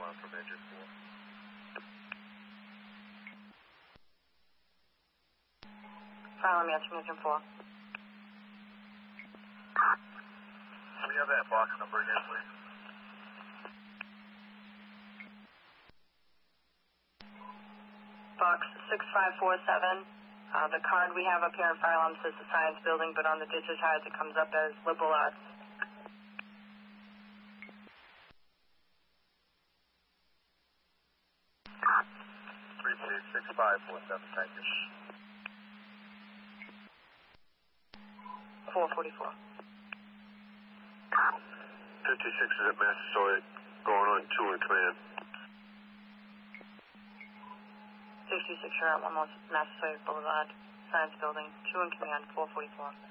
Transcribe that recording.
from engine 4. Fire alarm answering engine 4. Can we have that box number again, please? Box 6547. The card we have up here in fire alarm says the Science Building, but on the digitize it comes up as Liberal Arts. 3547, thank you. 444. 56 is at Massasoit, going on 2 in command. 66, you're at Massasoit Boulevard, Science Building, 2 in command, 444.